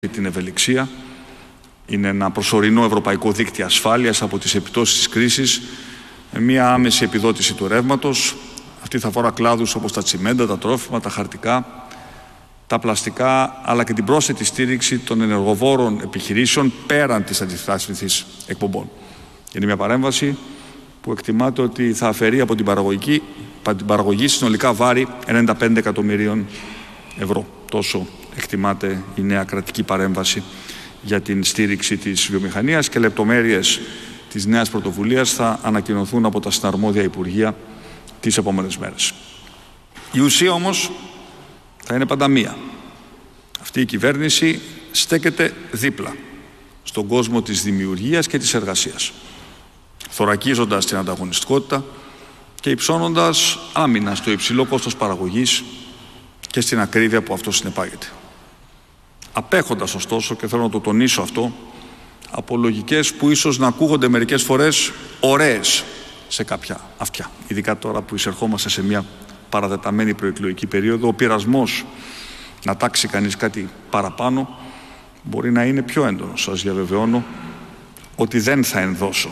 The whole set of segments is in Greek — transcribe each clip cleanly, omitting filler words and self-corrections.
την ευελιξία. Είναι ένα προσωρινό ευρωπαϊκό δίκτυο ασφάλειας από τις επιπτώσεις της κρίσης, με μια άμεση επιδότηση του ρεύματος. Αυτή θα αφορά κλάδους όπως τα τσιμέντα, τα τρόφιμα, τα χαρτικά, τα πλαστικά, αλλά και την πρόσθετη στήριξη των ενεργοβόρων επιχειρήσεων πέραν της αντιστάθμισης εκπομπών. Είναι μια παρέμβαση που εκτιμάται ότι θα αφαιρεί από την παραγωγή συνολικά βάρη 95 εκατομμυρίων ευρώ. Τόσο εκτιμάται η νέα κρατική παρέμβαση για την στήριξη της βιομηχανίας, και λεπτομέρειες της νέας πρωτοβουλίας θα ανακοινωθούν από τα συναρμόδια Υπουργεία τις επόμενες μέρες. Η ουσία όμως θα είναι πάντα μία. Αυτή η κυβέρνηση στέκεται δίπλα στον κόσμο της δημιουργίας και της εργασίας, θωρακίζοντας την ανταγωνιστικότητα και υψώνοντας άμυνα στο υψηλό κόστος παραγωγής και στην ακρίβεια που αυτό συνεπάγεται. Απέχοντας ωστόσο, και θέλω να το τονίσω αυτό, από λογικές που ίσως να ακούγονται μερικές φορές ωραίες σε κάποια αυτιά. Ειδικά τώρα που εισερχόμαστε σε μια παραδεταμένη προεκλογική περίοδο, ο πειρασμός να τάξει κανείς κάτι παραπάνω μπορεί να είναι πιο έντονος. Σας διαβεβαιώνω ότι δεν θα ενδώσω,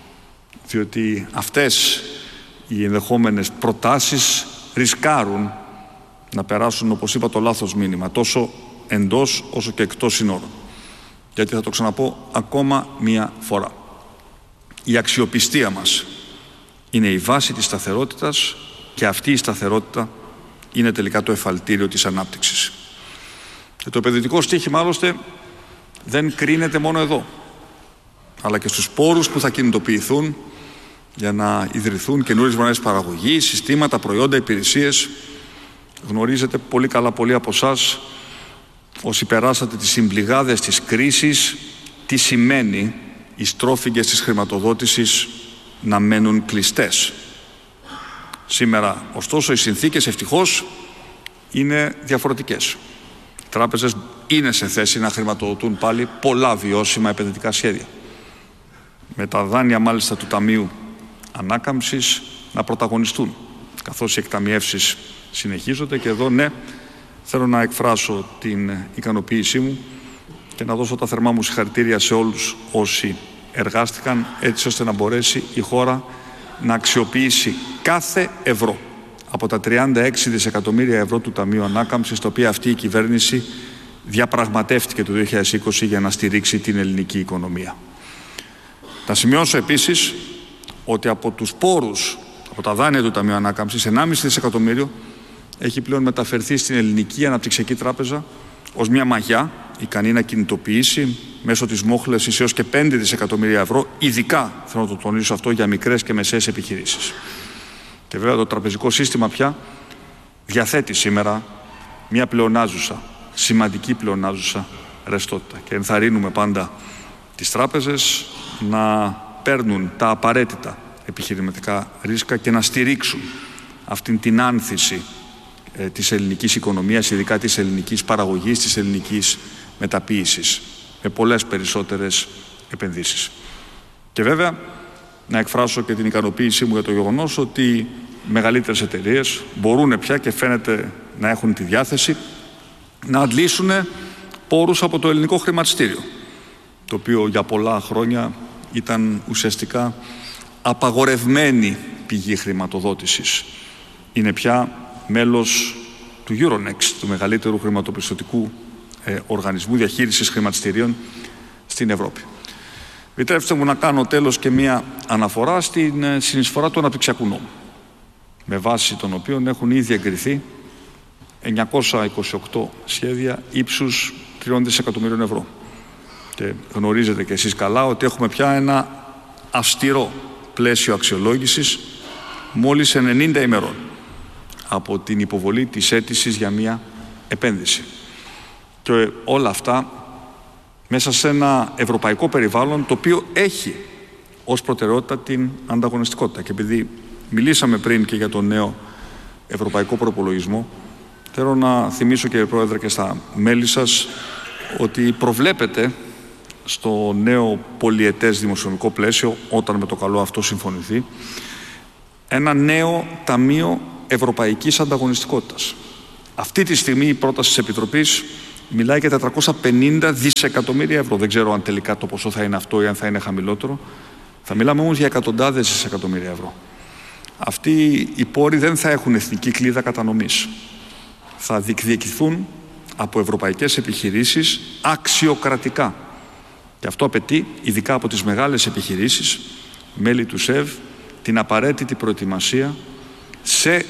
διότι αυτές οι ενδεχόμενες προτάσεις ρισκάρουν να περάσουν, όπως είπα, το λάθος μήνυμα, τόσο εντός όσο και εκτός συνόρων. Γιατί θα το ξαναπώ ακόμα μία φορά. Η αξιοπιστία μας είναι η βάση της σταθερότητας, και αυτή η σταθερότητα είναι τελικά το εφαλτήριο της ανάπτυξης. Και το επενδυτικό στοίχημα άλλωστε δεν κρίνεται μόνο εδώ, αλλά και στους πόρους που θα κινητοποιηθούν για να ιδρυθούν καινούριες μονάδες παραγωγής, συστήματα, προϊόντα, υπηρεσίες. Γνωρίζετε πολύ καλά πολλοί από εσάς, όσοι περάσατε τις συμπληγάδες της κρίσης, τι σημαίνει οι στρόφιγγες της χρηματοδότησης να μένουν κλειστές. Σήμερα, ωστόσο, οι συνθήκες ευτυχώς είναι διαφορετικές. Οι τράπεζες είναι σε θέση να χρηματοδοτούν πάλι πολλά βιώσιμα επενδυτικά σχέδια. Με τα δάνεια μάλιστα του Ταμείου Ανάκαμψης να πρωταγωνιστούν, καθώς οι εκταμιεύσεις συνεχίζονται. Και εδώ, ναι, θέλω να εκφράσω την ικανοποίησή μου και να δώσω τα θερμά μου συγχαρητήρια σε όλους όσοι εργάστηκαν έτσι ώστε να μπορέσει η χώρα να αξιοποιήσει κάθε ευρώ από τα 36 δισεκατομμύρια ευρώ του Ταμείου Ανάκαμψης, τα οποία αυτή η κυβέρνηση διαπραγματεύτηκε το 2020 για να στηρίξει την ελληνική οικονομία. Να σημειώσω επίσης ότι από τους πόρους, από τα δάνεια του Ταμείου Ανάκαμψης, 1,5 δισεκατομμύριο έχει πλέον μεταφερθεί στην Ελληνική Αναπτυξιακή Τράπεζα ως μια μαγιά ικανή να κινητοποιήσει μέσω της μόχλευσης έως και 5 δισεκατομμύρια ευρώ, ειδικά, θέλω να το τονίσω αυτό, για μικρές και μεσαίες επιχειρήσεις. Και βέβαια το τραπεζικό σύστημα πια διαθέτει σήμερα μια πλεονάζουσα, σημαντική πλεονάζουσα ρευστότητα, και ενθαρρύνουμε πάντα τις τράπεζες να παίρνουν τα απαραίτητα επιχειρηματικά ρίσκα και να στηρίξουν αυτήν την άνθηση της ελληνικής οικονομίας, ειδικά της ελληνικής παραγωγής, της ελληνικής μεταποίησης, με πολλές περισσότερες επενδύσεις. Και βέβαια να εκφράσω και την ικανοποίησή μου για το γεγονός ότι μεγαλύτερες εταιρείες μπορούν πια, και φαίνεται να έχουν τη διάθεση, να αντλήσουν πόρους από το ελληνικό χρηματιστήριο, το οποίο για πολλά χρόνια ήταν ουσιαστικά απαγορευμένη πηγή χρηματοδότησης. Είναι πια μέλος του Euronext, του μεγαλύτερου χρηματοπιστωτικού οργανισμού διαχείρισης χρηματιστηρίων στην Ευρώπη. Επιτρέψτε μου να κάνω τέλος και μία αναφορά στην συνεισφορά του Αναπτυξιακού Νόμου, με βάση τον οποίο έχουν ήδη εγκριθεί 928 σχέδια ύψους 3 δισεκατομμυρίων ευρώ. Και γνωρίζετε και εσείς καλά ότι έχουμε πια ένα αυστηρό πλαίσιο αξιολόγησης μόλις 90 ημερών από την υποβολή της αίτησης για μία επένδυση. Και όλα αυτά μέσα σε ένα ευρωπαϊκό περιβάλλον το οποίο έχει ως προτεραιότητα την ανταγωνιστικότητα. Και επειδή μιλήσαμε πριν και για τον νέο ευρωπαϊκό προπολογισμό, θέλω να θυμίσω, κύριε Πρόεδρε, και στα μέλη σας ότι προβλέπεται στο νέο πολυετές δημοσιονομικό πλαίσιο, όταν με το καλό αυτό συμφωνηθεί, ένα νέο Ταμείο Ευρωπαϊκής Ανταγωνιστικότητας. Αυτή τη στιγμή η πρόταση της Επιτροπής μιλάει για 450 δισεκατομμύρια ευρώ. Δεν ξέρω αν τελικά το ποσό θα είναι αυτό ή αν θα είναι χαμηλότερο. Θα μιλάμε όμως για εκατοντάδες δισεκατομμύρια ευρώ. Αυτοί οι πόροι δεν θα έχουν εθνική κλίδα κατανομής. Θα διεκδικηθούν από ευρωπαϊκές επιχειρήσεις αξιοκρατικά. Και αυτό απαιτεί, ειδικά από τις μεγάλες επιχειρήσεις, μέλη του ΣΕΒ, την απαραίτητη προετοιμασία σε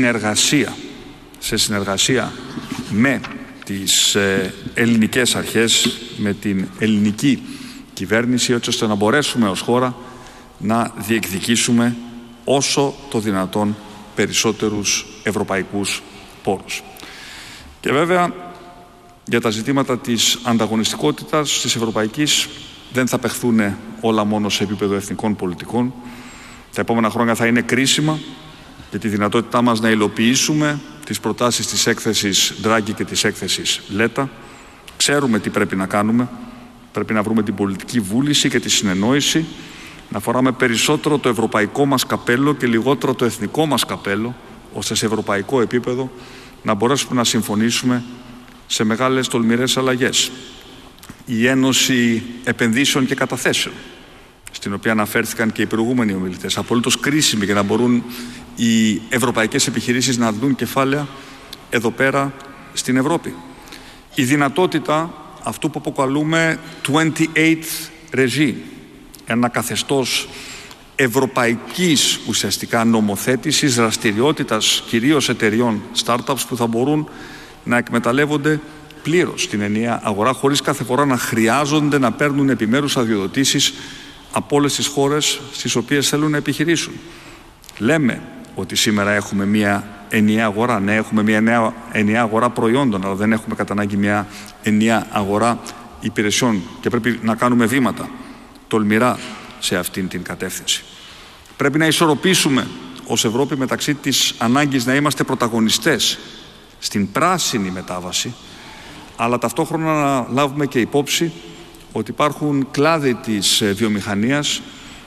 συνεργασία με τις ελληνικές αρχές, με την ελληνική κυβέρνηση, έτσι ώστε να μπορέσουμε ως χώρα να διεκδικήσουμε όσο το δυνατόν περισσότερους ευρωπαϊκούς πόρους. Και βέβαια, για τα ζητήματα της ανταγωνιστικότητας της ευρωπαϊκής δεν θα παιχθούν όλα μόνο σε επίπεδο εθνικών πολιτικών. Τα επόμενα χρόνια θα είναι κρίσιμα για τη δυνατότητά μας να υλοποιήσουμε τις προτάσεις της έκθεσης Ντράγκη και της έκθεσης Λέτα. Ξέρουμε τι πρέπει να κάνουμε. Πρέπει να βρούμε την πολιτική βούληση και τη συνεννόηση, να φοράμε περισσότερο το ευρωπαϊκό μας καπέλο και λιγότερο το εθνικό μας καπέλο, ώστε σε ευρωπαϊκό επίπεδο να μπορέσουμε να συμφωνήσουμε σε μεγάλες τολμηρές αλλαγές. Η Ένωση Επενδύσεων και Καταθέσεων, στην οποία αναφέρθηκαν και οι προηγούμενοι ομιλητές, απολύτως κρίσιμη για να μπορούν οι ευρωπαϊκές επιχειρήσεις να δουν κεφάλαια εδώ πέρα στην Ευρώπη. Η δυνατότητα αυτού που αποκαλούμε 28th regime, ένα καθεστώς ευρωπαϊκής ουσιαστικά νομοθέτησης, δραστηριότητας κυρίως εταιριών startups που θα μπορούν να εκμεταλλεύονται πλήρως την ενιαία αγορά, χωρίς κάθε φορά να χρειάζονται να παίρνουν επιμέρους αδειοδοτήσεις από όλες τις χώρες στις οποίες θέλουν να επιχειρήσουν. Λέμε ότι σήμερα έχουμε μια ενιαία αγορά. Ναι, έχουμε μια ενιαία αγορά προϊόντων, αλλά δεν έχουμε κατά ανάγκη μια ενιαία αγορά υπηρεσιών και πρέπει να κάνουμε βήματα τολμηρά σε αυτήν την κατεύθυνση. Πρέπει να ισορροπήσουμε ως Ευρώπη μεταξύ της ανάγκης να είμαστε πρωταγωνιστές στην πράσινη μετάβαση, αλλά ταυτόχρονα να λάβουμε και υπόψη ότι υπάρχουν κλάδοι της βιομηχανίας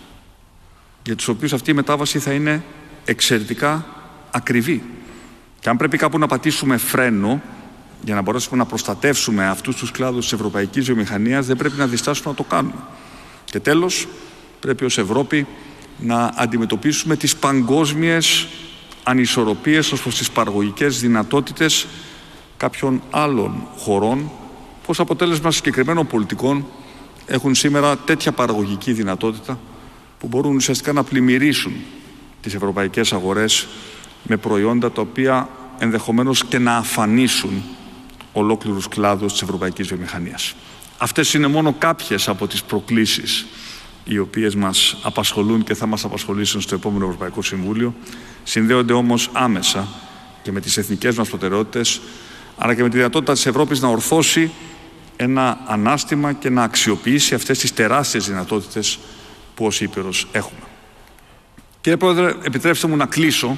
για τους οποίους αυτή η μετάβαση θα είναι εξαιρετικά ακριβή. Και αν πρέπει κάπου να πατήσουμε φρένο για να μπορέσουμε να προστατεύσουμε αυτούς τους κλάδους της ευρωπαϊκής βιομηχανίας, δεν πρέπει να διστάσουμε να το κάνουμε. Και τέλος, πρέπει ως Ευρώπη να αντιμετωπίσουμε τις παγκόσμιες ανισορροπίες ως προς τις παραγωγικές δυνατότητες κάποιων άλλων χωρών, που ως αποτέλεσμα συγκεκριμένων πολιτικών έχουν σήμερα τέτοια παραγωγική δυνατότητα που μπορούν ουσιαστικά να πλημμυρίσουν τις ευρωπαϊκές αγορές με προϊόντα τα οποία ενδεχομένως και να αφανίσουν ολόκληρους κλάδους της ευρωπαϊκής βιομηχανίας. Αυτές είναι μόνο κάποιες από τις προκλήσεις οι οποίες μας απασχολούν και θα μας απασχολήσουν στο επόμενο Ευρωπαϊκό Συμβούλιο. Συνδέονται όμως άμεσα και με τις εθνικές μας προτεραιότητες, αλλά και με τη δυνατότητα της Ευρώπης να ορθώσει ένα ανάστημα και να αξιοποιήσει αυτές τις τεράστιες δυνατότητες που ως Ήπειρος έχουμε. Κύριε Πρόεδρε, επιτρέψτε μου να κλείσω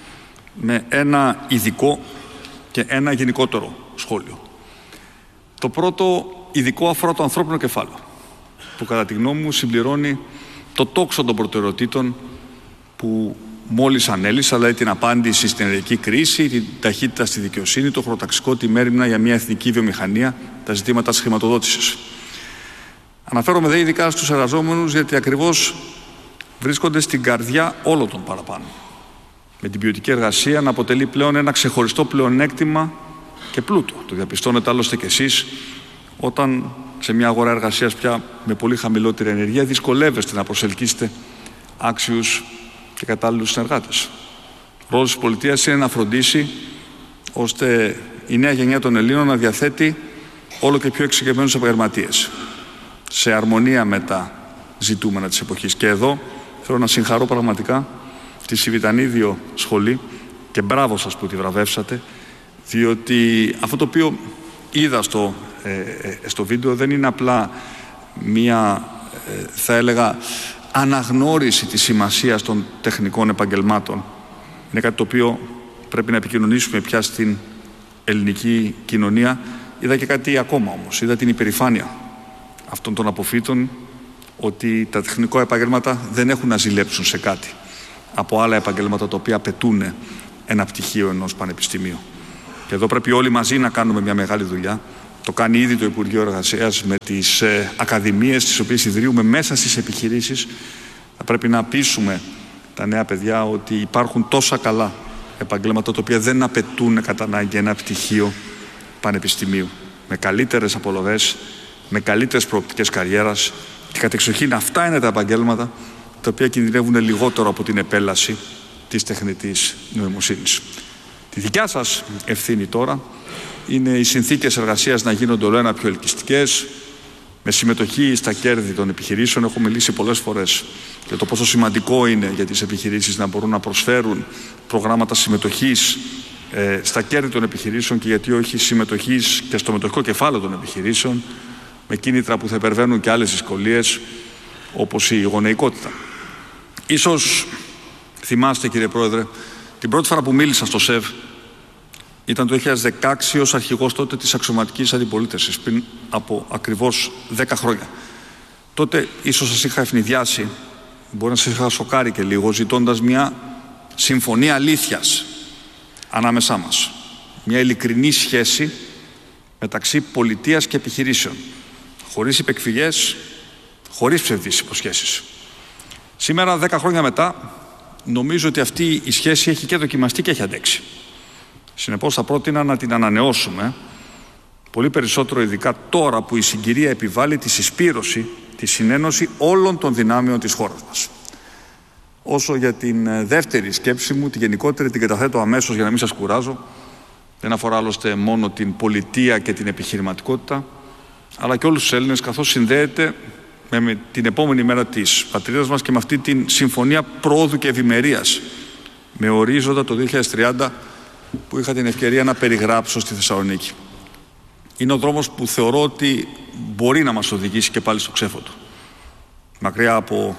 με ένα ειδικό και ένα γενικότερο σχόλιο. Το πρώτο ειδικό αφορά το ανθρώπινο κεφάλαιο, που κατά τη γνώμη μου συμπληρώνει το τόξο των προτεραιοτήτων που μόλις ανέλησα, δηλαδή την απάντηση στην ενεργειακή κρίση, την ταχύτητα στη δικαιοσύνη, το χωροταξικό τιμέριμνα για μια εθνική βιομηχανία, τα ζητήματα της χρηματοδότησης. Αναφέρομαι δε ειδικά στους εργαζόμενους, γιατί ακριβώς βρίσκονται στην καρδιά όλων των παραπάνω. Με την ποιοτική εργασία να αποτελεί πλέον ένα ξεχωριστό πλεονέκτημα και πλούτο. Το διαπιστώνετε άλλωστε κι εσείς, όταν σε μια αγορά εργασίας πια με πολύ χαμηλότερη ενεργεία δυσκολεύεστε να προσελκύσετε άξιους και κατάλληλους συνεργάτες. Ο ρόλος της πολιτείας είναι να φροντίσει ώστε η νέα γενιά των Ελλήνων να διαθέτει όλο και πιο εξειδικευμένους επαγγελματίες, σε αρμονία με τα ζητούμενα της εποχής. Και εδώ θέλω να συγχαρώ πραγματικά τη Σιβητανίδιο σχολή και μπράβο σας που τη βραβεύσατε, διότι αυτό το οποίο είδα στο βίντεο δεν είναι απλά μία, θα έλεγα, αναγνώριση της σημασίας των τεχνικών επαγγελμάτων. Είναι κάτι το οποίο πρέπει να επικοινωνήσουμε πια στην ελληνική κοινωνία. Είδα και κάτι ακόμα όμως, είδα την υπερηφάνεια αυτών των αποφύτων, ότι τα τεχνικά επαγγέλματα δεν έχουν να ζηλέψουν σε κάτι από άλλα επαγγέλματα τα οποία απαιτούν ένα πτυχίο ενός πανεπιστημίου. Και εδώ πρέπει όλοι μαζί να κάνουμε μια μεγάλη δουλειά Το κάνει ήδη το Υπουργείο Εργασίας με τις ακαδημίες τις οποίες ιδρύουμε μέσα στις επιχειρήσεις. Θα πρέπει να πείσουμε τα νέα παιδιά ότι υπάρχουν τόσα καλά επαγγέλματα τα οποία δεν απαιτούν κατά ανάγκη ένα πτυχίο πανεπιστημίου. Με καλύτερες απολοβές, με καλύτερες προοπτικές καριέρας και κατεξοχήν αυτά είναι τα επαγγέλματα τα οποία κινδυνεύουν λιγότερο από την επέλαση της τεχνητής νοημοσύνης. Τη δικιά σας ευθύνη τώρα είναι οι συνθήκες εργασίας να γίνονται όλο ένα πιο ελκυστικές, με συμμετοχή στα κέρδη των επιχειρήσεων. Έχω μιλήσει πολλές φορές για το πόσο σημαντικό είναι για τις επιχειρήσεις να μπορούν να προσφέρουν προγράμματα συμμετοχής στα κέρδη των επιχειρήσεων και γιατί όχι συμμετοχής και στο μετοχικό κεφάλαιο των επιχειρήσεων, με κίνητρα που θα υπερβαίνουν και άλλες δυσκολίες όπως η γονεϊκότητα. Ίσως θυμάστε, κύριε Πρόεδρε, την πρώτη φορά που μίλησα στο ΣΕΒ ήταν το 2016 ως αρχηγός τότε της αξιωματικής αντιπολίτευσης, πριν από ακριβώς 10 χρόνια. Τότε ίσως σας είχα ευνηδιάσει, μπορεί να σας είχα σοκάρει και λίγο, ζητώντας μια συμφωνία αλήθειας ανάμεσά μας. Μια ειλικρινή σχέση μεταξύ πολιτείας και επιχειρήσεων, χωρίς υπεκφυγές, χωρίς ψευδείς υποσχέσεις. Σήμερα, 10 χρόνια μετά, νομίζω ότι αυτή η σχέση έχει και δοκιμαστεί και έχει αντέξει. Συνεπώς θα πρότεινα να την ανανεώσουμε, πολύ περισσότερο ειδικά τώρα που η συγκυρία επιβάλλει τη συσπήρωση, τη συνένωση όλων των δυνάμεων της χώρας μας. Όσο για την δεύτερη σκέψη μου, τη γενικότερη, την καταθέτω αμέσως για να μην σας κουράζω. Δεν αφορά άλλωστε μόνο την πολιτεία και την επιχειρηματικότητα, αλλά και όλους τους Έλληνες, καθώς συνδέεται με την επόμενη μέρα της πατρίδας μας και με αυτή την συμφωνία πρόοδου και ευημερίας με ορίζοντα το 2030 που είχα την ευκαιρία να περιγράψω στη Θεσσαλονίκη. Είναι ο δρόμος που θεωρώ ότι μπορεί να μας οδηγήσει και πάλι στο ξέφωτο. Μακριά από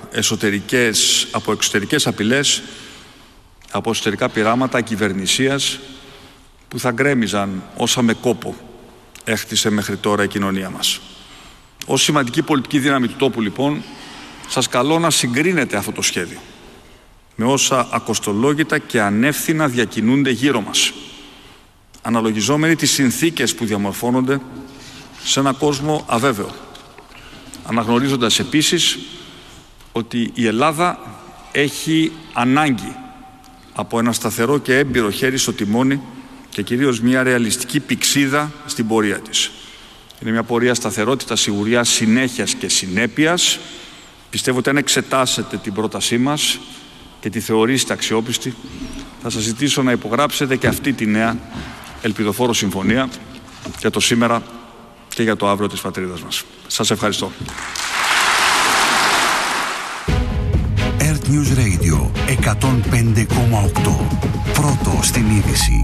εξωτερικές απειλές, από εσωτερικά πειράματα κυβερνησίας που θα γκρέμιζαν όσα με κόπο έχτισε μέχρι τώρα η κοινωνία μας. Ως σημαντική πολιτική δύναμη του τόπου, λοιπόν, σας καλώ να συγκρίνετε αυτό το σχέδιο με όσα ακοστολόγητα και ανεύθυνα διακινούνται γύρω μας, αναλογιζόμενοι τις συνθήκες που διαμορφώνονται σε έναν κόσμο αβέβαιο, αναγνωρίζοντας επίσης ότι η Ελλάδα έχει ανάγκη από ένα σταθερό και έμπειρο χέρι στο τιμόνι και κυρίως μια ρεαλιστική πυξίδα στην πορεία της. Είναι μια πορεία σταθερότητας, σιγουριά, συνέχειας και συνέπειας. Πιστεύω ότι αν εξετάσετε την πρότασή μας και τη θεωρήσετε αξιόπιστη, θα σας ζητήσω να υπογράψετε και αυτή τη νέα ελπιδοφόρο συμφωνία για το σήμερα και για το αύριο της πατρίδας μας. Σας ευχαριστώ. Earth News Radio 105,8. Πρώτο στην είδηση.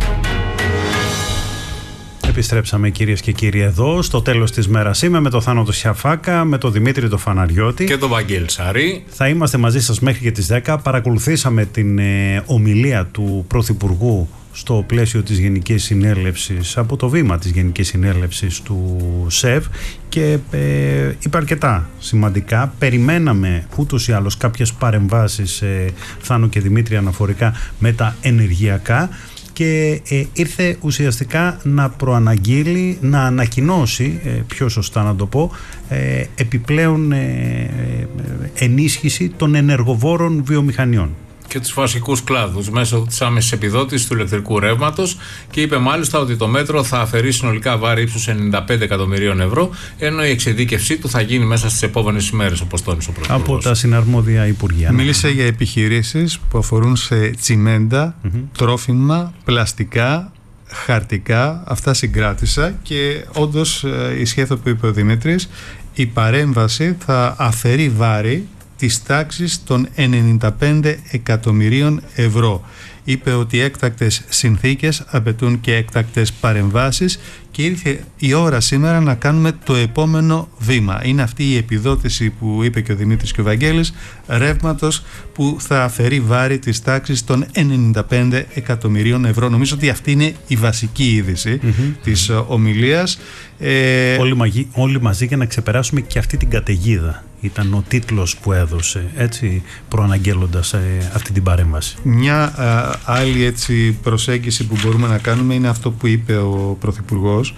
Επιστρέψαμε, κυρίες και κύριοι, εδώ στο τέλος της μέρας. Είμαι με τον Θάνο το Σιαφάκα, με τον Δημήτρη το Φαναριώτη και τον Βαγγέλη Σαρή. Θα είμαστε μαζί σας μέχρι και τις 10. Παρακολουθήσαμε την ομιλία του Πρωθυπουργού στο πλαίσιο της Γενικής Συνέλευσης, από το βήμα της Γενικής Συνέλευσης του ΣΕΒ, και είπε αρκετά σημαντικά. Περιμέναμε ούτως ή άλλως κάποιες παρεμβάσεις, Θάνο και Δημήτρη, αναφορικά με τα ενεργειακά, και ήρθε ουσιαστικά να προαναγγείλει, να ανακοινώσει, πιο σωστά να το πω, επιπλέον ενίσχυση των ενεργοβόρων βιομηχανιών και τους βασικούς κλάδους μέσω της άμεσης επιδότησης του ηλεκτρικού ρεύματος, και είπε μάλιστα ότι το μέτρο θα αφαιρεί συνολικά βάρη ύψους 95 εκατομμυρίων ευρώ, ενώ η εξειδίκευσή του θα γίνει μέσα στις επόμενες ημέρες, όπως τόνισε ο Πρωθυπουργός. Από τα συναρμόδια Υπουργεία. Μίλησε για επιχειρήσεις που αφορούν σε τσιμέντα, τρόφιμα, πλαστικά, χαρτικά. Αυτά συγκράτησα και όντως ισχύει αυτό που είπε ο Δημήτρης. Η παρέμβαση θα αφαιρεί βάρη της τάξης των 95 εκατομμυρίων ευρώ. Είπε ότι έκτακτες συνθήκες απαιτούν και έκτακτες παρεμβάσεις και ήρθε η ώρα σήμερα να κάνουμε το επόμενο βήμα. Είναι αυτή η επιδότηση που είπε και ο Δημήτρης και ο Βαγγέλης, ρεύματος, που θα αφαιρεί βάρη της τάξης των 95 εκατομμυρίων ευρώ. Νομίζω ότι αυτή είναι η βασική είδηση της ομιλίας. Όλοι μαζί για να ξεπεράσουμε και αυτή την καταιγίδα. Ήταν ο τίτλος που έδωσε, έτσι, προαναγγέλλοντας αυτή την παρέμβαση. Μια άλλη έτσι προσέγγιση που μπορούμε να κάνουμε είναι αυτό που είπε ο Πρωθυπουργός,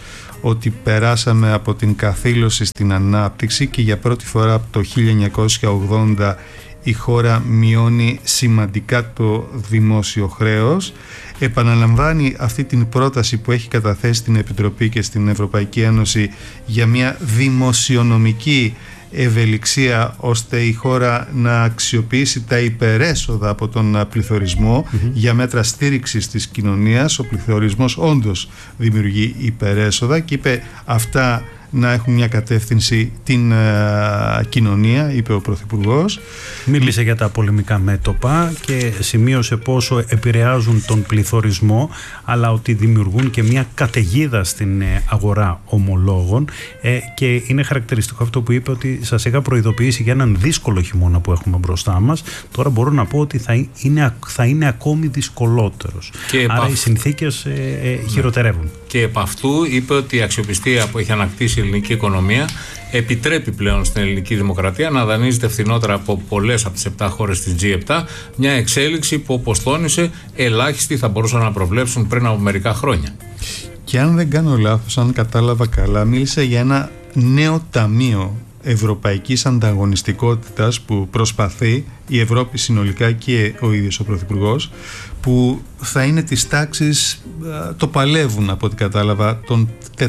ότι περάσαμε από την καθήλωση στην ανάπτυξη και για πρώτη φορά από το 1980 η χώρα μειώνει σημαντικά το δημόσιο χρέος. Επαναλαμβάνει αυτή την πρόταση που έχει καταθέσει στην Επιτροπή και στην Ευρωπαϊκή Ένωση για μια δημοσιονομική ευελιξία, ώστε η χώρα να αξιοποιήσει τα υπερέσοδα από τον πληθωρισμό για μέτρα στήριξης της κοινωνίας. Ο πληθωρισμός όντως δημιουργεί υπερέσοδα και είπε αυτά να έχουν μια κατεύθυνση την κοινωνία, είπε ο Πρωθυπουργός. Μίλησε για τα πολεμικά μέτωπα και σημείωσε πόσο επηρεάζουν τον πληθωρισμό, αλλά ότι δημιουργούν και μια καταιγίδα στην αγορά ομολόγων, και είναι χαρακτηριστικό αυτό που είπε, ότι σας είχα προειδοποιήσει για έναν δύσκολο χειμώνα που έχουμε μπροστά μας. Τώρα μπορώ να πω ότι θα είναι ακόμη δυσκολότερος. Άρα οι συνθήκες χειροτερεύουν. Και επ' αυτού είπε ότι η αξιοπιστία που έχει ανακτήσει η ελληνική οικονομία επιτρέπει πλέον στην ελληνική δημοκρατία να δανείζεται φθηνότερα από πολλές από τις 7 χώρες της G7, μια εξέλιξη που, όπως τόνισε, ελάχιστοι θα μπορούσαν να προβλέψουν πριν από μερικά χρόνια. Και αν δεν κάνω λάθος, αν κατάλαβα καλά, μίλησε για ένα νέο ταμείο ευρωπαϊκής ανταγωνιστικότητας που προσπαθεί η Ευρώπη συνολικά και ο ίδιος ο Πρωθυπουργός, που θα είναι της τάξης, το παλεύουν από ό,τι κατάλαβα, των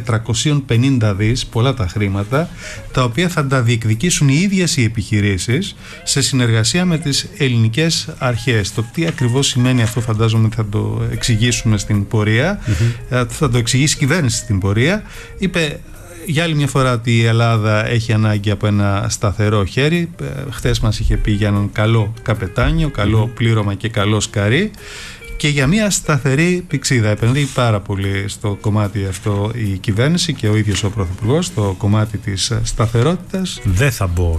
450 δις, πολλά τα χρήματα, τα οποία θα τα διεκδικήσουν οι ίδιες οι επιχειρήσεις σε συνεργασία με τις ελληνικές αρχές. Το τι ακριβώς σημαίνει αυτό φαντάζομαι θα το εξηγήσουμε στην πορεία, θα το εξηγήσει η κυβέρνηση στην πορεία. Είπε για άλλη μια φορά ότι η Ελλάδα έχει ανάγκη από ένα σταθερό χέρι. Χθες μας είχε πει για έναν καλό καπετάνιο, καλό πλήρωμα και καλό σκαρί, και για μια σταθερή πηξίδα. Επενδύει πάρα πολύ στο κομμάτι αυτό η κυβέρνηση και ο ίδιος ο Πρωθυπουργός, στο κομμάτι της σταθερότητας. Δεν θα μπω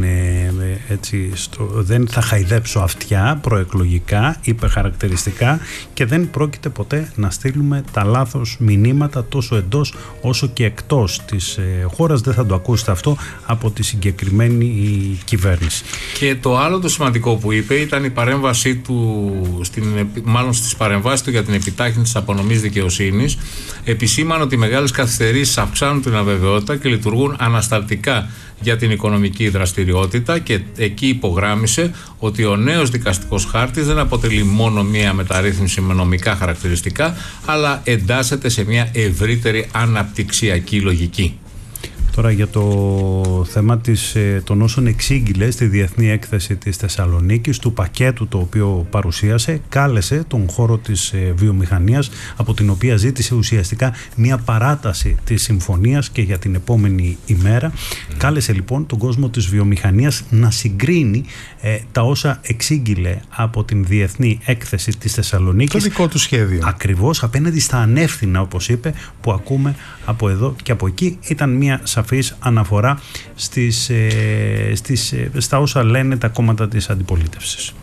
δεν θα χαϊδέψω αυτιά προεκλογικά, είπε χαρακτηριστικά, και δεν πρόκειται ποτέ να στείλουμε τα λάθος μηνύματα τόσο εντός όσο και εκτός της χώρας. Δεν θα το ακούσετε αυτό από τη συγκεκριμένη κυβέρνηση. Και το άλλο το σημαντικό που είπε ήταν η παρέμβασή του, στις παρεμβάσεις του για την επιτάχυνση της απονομής δικαιοσύνης. Επισήμανε ότι οι μεγάλες καθυστερήσεις αυξάνουν την αβεβαιότητα και λειτουργούν ανασταλτικά για την οικονομική δραστηριότητα, και εκεί υπογράμμισε ότι ο νέος δικαστικός χάρτης δεν αποτελεί μόνο μία μεταρρύθμιση με νομικά χαρακτηριστικά, αλλά εντάσσεται σε μια ευρύτερη αναπτυξιακή λογική. Τώρα για το θέμα των όσων εξήγηλε στη Διεθνή Έκθεση της Θεσσαλονίκης, του πακέτου το οποίο παρουσίασε, κάλεσε τον χώρο της βιομηχανίας, από την οποία ζήτησε ουσιαστικά μια παράταση της συμφωνίας και για την επόμενη ημέρα. Κάλεσε λοιπόν τον κόσμο της βιομηχανίας να συγκρίνει τα όσα εξήγηλε από την Διεθνή Έκθεση της Θεσσαλονίκης. Το δικό του σχέδιο. Ακριβώς απέναντι στα ανεύθυνα, όπως είπε, που ακούμε από εδώ και από εκεί. Ήταν μια σαφής αναφορά στα όσα λένε τα κόμματα της αντιπολίτευσης.